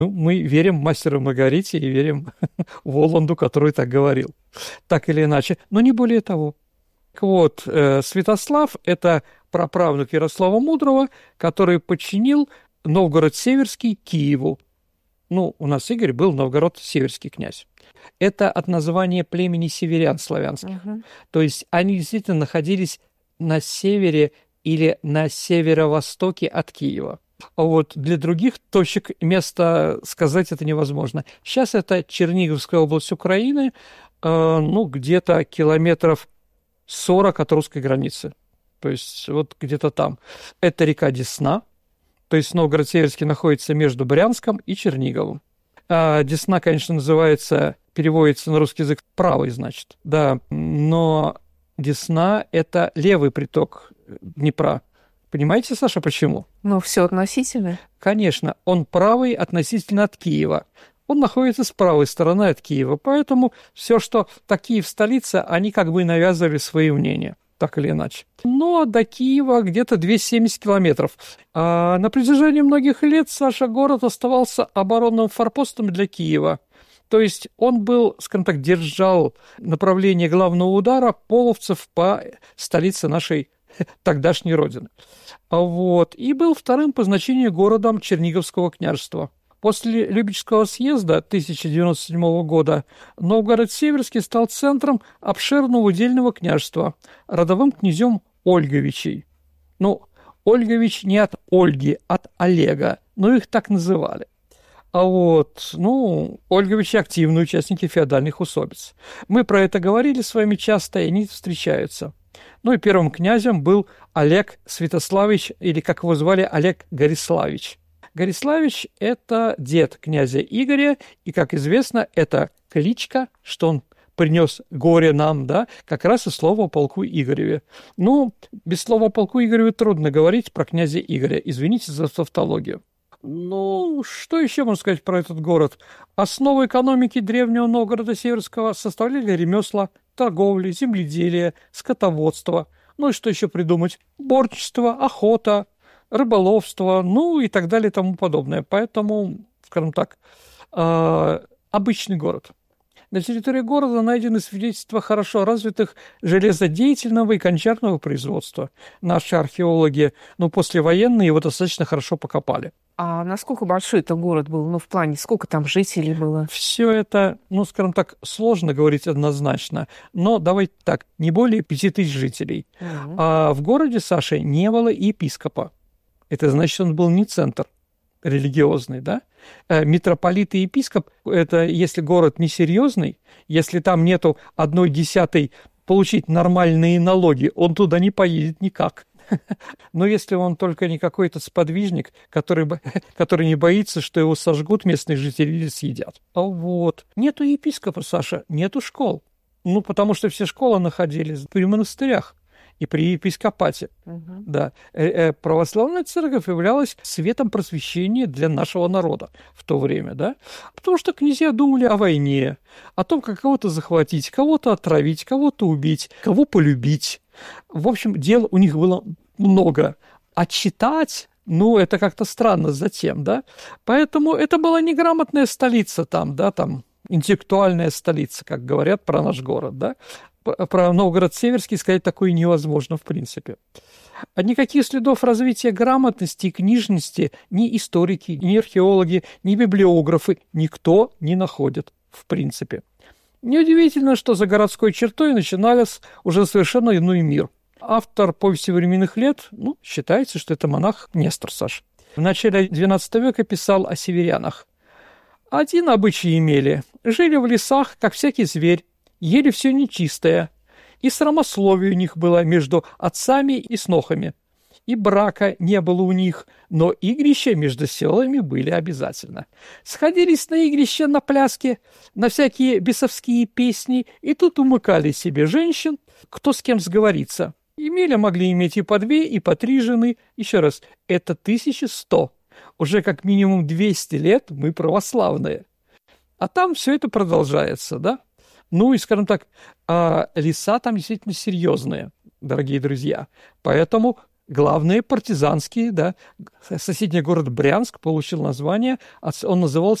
Мы верим мастеру Маргарите и верим Воланду, который так говорил. Так или иначе, но не более того. Так вот, Святослав – это праправнук Ярослава Мудрого, который подчинил Новгород-Северский Киеву. У нас Игорь был Новгород-Северский князь. Это от названия племени северян славянских. То есть они действительно находились на севере или на северо-востоке от Киева. А вот для других точек места сказать это невозможно. Сейчас это Черниговская область Украины, где-то километров 40 от русской границы. То есть вот где-то там. Это река Десна. То есть Новгород-Северский находится между Брянском и Черниговым. А Десна, конечно, переводится на русский язык правый, значит. Да, но Десна – это левый приток Днепра. Понимаете, Саша, почему? Все относительно. Конечно, он правый относительно от Киева. Он находится с правой стороны от Киева, поэтому все, что такие в столице, они как бы навязывали свои мнения, так или иначе. Но до Киева где-то 270 километров. А на протяжении многих лет, Саша, город оставался оборонным форпостом для Киева. То есть он был, скажем так, держал направление главного удара половцев по столице нашей тогдашней родины. И был вторым по значению городом Черниговского княжества. После Любечского съезда 1097 года Новгород-Северский стал центром обширного удельного княжества, родовым князем Ольговичей. Ольгович не от Ольги, от Олега, но их так называли. Ольговичи – активные участники феодальных усобиц. Мы про это говорили с вами часто, и они встречаются. И первым князем был Олег Святославич, или, как его звали, Олег Гориславич. Гориславич – это дед князя Игоря, и, как известно, это кличка, что он принес горе нам, да, как раз и слово о полку Игореве. Без слова о полку Игореве трудно говорить про князя Игоря, извините за тавтологию. Что еще можно сказать про этот город? Основу экономики древнего Новгорода Северского составляли ремесла, торговля, земледелие, скотоводство. И что еще придумать? Борчество, охота, рыболовство, и так далее и тому подобное. Поэтому, скажем так, обычный город. На территории города найдены свидетельства хорошо развитых железодеятельного и гончарного производства. Наши археологи, послевоенные, его достаточно хорошо покопали. А насколько большой это город был? В плане, сколько там жителей было? Все это, скажем так, сложно говорить однозначно, но давайте так, не более 5000 жителей. А в городе, Саша, не было епископа. Это значит, он был не центр религиозный, да? Митрополит и епископ – это если город несерьезный, если там нету 1/10 получить нормальные налоги, он туда не поедет никак. Но если он только не какой-то сподвижник, который не боится, что его сожгут местные жители или съедят. Нету епископа, Саша, нету школ. Потому что все школы находились при монастырях и при епископате. Да. Православная церковь являлась светом просвещения для нашего народа в то время, да? Потому что князья думали о войне, о том, как кого-то захватить, кого-то отравить, кого-то убить, кого полюбить. В общем, дел у них было много. А читать, это как-то странно затем, да? Поэтому это была неграмотная столица там, да, там интеллектуальная столица, как говорят про наш город, да? Про Новгород-Северский сказать такое невозможно в принципе. А никаких следов развития грамотности и книжности ни историки, ни археологи, ни библиографы никто не находит в принципе. Неудивительно, что за городской чертой начинался уже совершенно иной мир. Автор «Повести временных лет», считается, что это монах Нестор, Саш. В начале XII века писал о северянах. Один обычай имели. Жили в лесах, как всякий зверь, ели все нечистое. И срамословие у них было между отцами и снохами. И брака не было у них, но игрища между селами были обязательно. Сходились на игрища, на пляски, на всякие бесовские песни, и тут умыкали себе женщин, кто с кем сговорится. Могли иметь и по 2, и по 3 жены. Еще раз, это 1100. Уже как минимум 200 лет мы православные. А там все это продолжается, да? И, скажем так, леса там действительно серьезные, дорогие друзья. Поэтому главные партизанские, да, соседний город Брянск получил название, он назывался